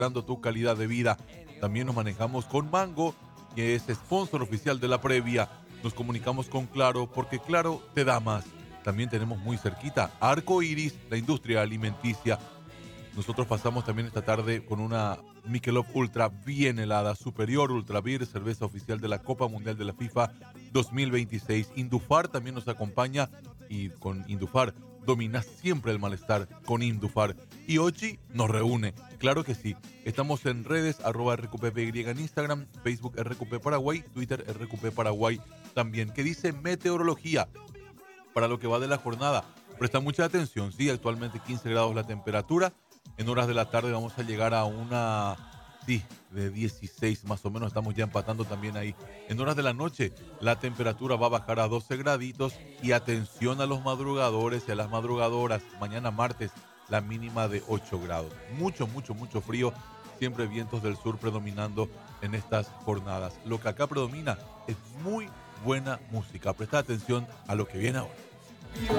mejorando tu calidad de vida. También nos manejamos con Mango, que es sponsor oficial de la previa. Nos comunicamos con Claro, porque Claro te da más. También tenemos muy cerquita Arco Iris, la industria alimenticia. Nosotros pasamos también esta tarde con una Michelob Ultra bien helada, Superior Ultra Beer, cerveza oficial de la Copa Mundial de la FIFA 2026. Indufar también nos acompaña y con Indufar domina siempre el malestar con Indufar. Y Ochi nos reúne, claro que sí. Estamos en redes @RQPPY en Instagram, Facebook RQP Paraguay, Twitter RQP Paraguay también. ¿Qué dice meteorología para lo que va de la jornada? Presta mucha atención, sí, actualmente 15 grados la temperatura. En horas de la tarde vamos a llegar a una, sí, de 16 más o menos. Estamos ya empatando también ahí. En horas de la noche la temperatura va a bajar a 12 graditos. Y atención a los madrugadores y a las madrugadoras. Mañana martes la mínima de 8 grados. Mucho, mucho, mucho frío. Siempre vientos del sur predominando en estas jornadas. Lo que acá predomina es muy buena música. Presta atención a lo que viene ahora.